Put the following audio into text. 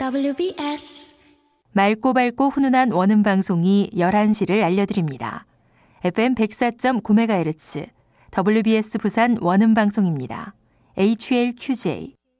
WBS 맑고 밝고 훈훈한 원음 방송이 11시를 알려드립니다. FM 104.9MHz WBS 부산 원음 방송입니다. HLQJ